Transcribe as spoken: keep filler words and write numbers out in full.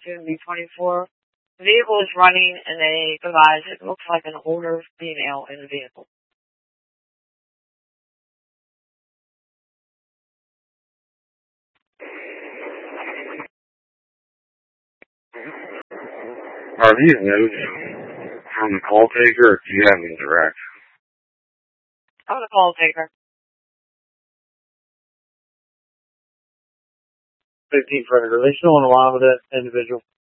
soon to be twenty-four. The vehicle is running, and they advise it looks like an older female in the vehicle. Are these notes from the call taker, or do you have them direct? I'm the call taker. fifteen Predator. Are they still on the line with that individual?